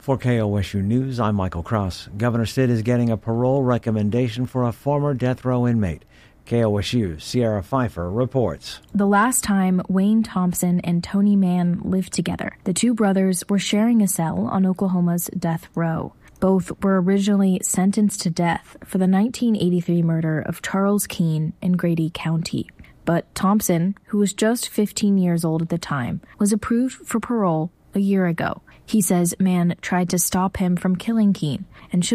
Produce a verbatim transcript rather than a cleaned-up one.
For K O S U News, I'm Michael Cross. Governor Stitt is getting a parole recommendation for a former death row inmate. K O S U Sierra Pfeiffer reports. The last time Wayne Thompson and Tony Mann lived together, the two brothers were sharing a cell on Oklahoma's death row. Both were originally sentenced to death for the nineteen eighty-three murder of Charles Keene in Grady County. But Thompson, who was just fifteen years old at the time, was approved for parole a year ago. He says Mann tried to stop him from killing Keene and should